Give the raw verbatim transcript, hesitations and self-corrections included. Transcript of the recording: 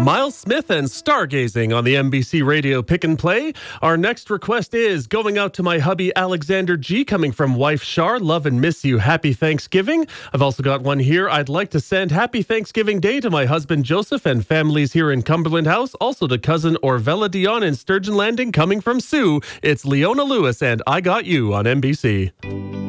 Miles Smith and Stargazing on the N B C Radio Pick and Play. Our next request is going out to my hubby Alexander G, coming from wife Shar. Love and miss you. Happy Thanksgiving. I've also got one here. I'd like to send Happy Thanksgiving Day to my husband Joseph and families here in Cumberland House. Also to cousin Orvella Dion in Sturgeon Landing, coming from Sue. It's Leona Lewis and I Got You on N B C.